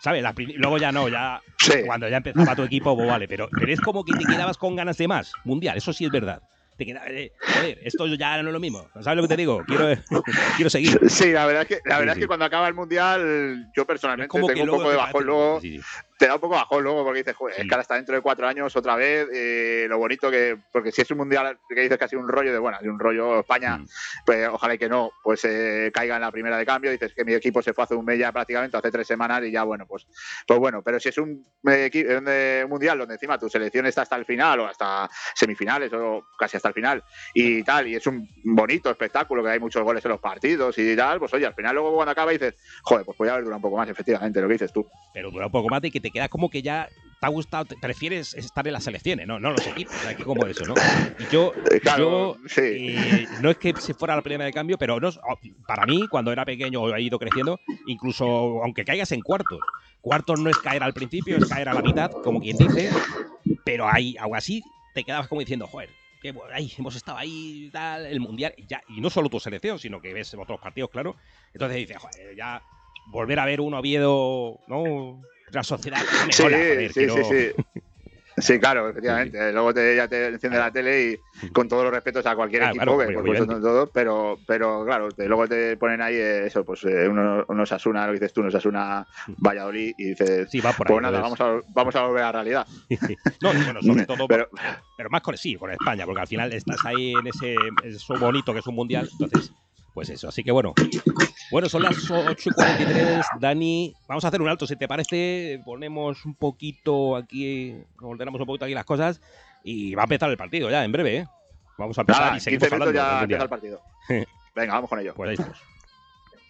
¿sabes? Luego ya no, ya Sí. cuando ya empezaba tu equipo, pues vale, pero es como que te quedabas con ganas de más, mundial, eso sí es verdad. Joder, esto ya no es lo mismo. ¿Sabes lo que te digo? Quiero seguir. Sí, la verdad es que cuando acaba el mundial, yo personalmente como tengo un poco de bajón luego. Sí. Te da un poco de bajón luego porque dices, joder, es que ahora está dentro de 4 años otra vez. Lo bonito que. Porque si es un mundial que dices que ha sido un rollo de un rollo España, pues ojalá y que no, pues caiga en la primera de cambio. Dices que mi equipo se fue hace un mes ya prácticamente, hace 3 semanas y ya, bueno, pues bueno. Pero si es un mundial donde encima tu selección está hasta el final o hasta semifinales o casi hasta el final y tal, y es un bonito espectáculo que hay muchos goles en los partidos y tal, pues oye, al final luego cuando acaba dices, joder, pues podría haber durado un poco más, efectivamente, lo que dices tú. Pero dura un poco más y que te queda como que ya te ha gustado, prefieres estar en las selecciones, no los equipos, o sea, que como eso, ¿no? Y yo sí. No es que se fuera la primera de cambio, pero no, para mí, cuando era pequeño o he ido creciendo, incluso aunque caigas en cuartos no es caer al principio, es caer a la mitad, como quien dice, pero ahí, aún así, te quedabas como diciendo, joder, que ahí hemos estado ahí, tal, el mundial, y no solo tu selección, sino que ves otros partidos, claro. Entonces dices, joder, ya volver a ver un Oviedo, ¿no? La sociedad ya me mola, joder, sí. Sí, claro, efectivamente. Sí. Luego ya te enciende la tele y con todos los respetos a cualquier equipo, claro, que por supuesto no todo, pero claro, luego te ponen ahí eso, pues unos Asuna, lo que dices tú, unos Asuna Valladolid y dices, sí, va por ahí, pues nada, vamos a volver a la realidad. No, bueno, sobre todo, pero más con España, porque al final estás ahí en eso bonito que es un mundial, entonces, pues eso, así que bueno, son las 8:43, Dani, vamos a hacer un alto, si te parece, ponemos un poquito aquí, ordenamos un poquito aquí las cosas y va a empezar el partido ya, en breve, Vamos a empezar y seguimos 15 minutos hablando. Ya empieza el partido. Venga, vamos con ello. Pues ahí estamos.